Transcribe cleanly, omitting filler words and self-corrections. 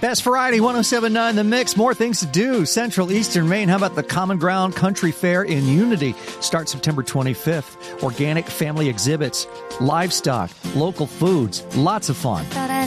Best Variety 107.9 The Mix. More things to do. Central Eastern Maine. How about the Common Ground Country Fair in Unity? Starts September 25th. Organic family exhibits, livestock, local foods. Lots of fun.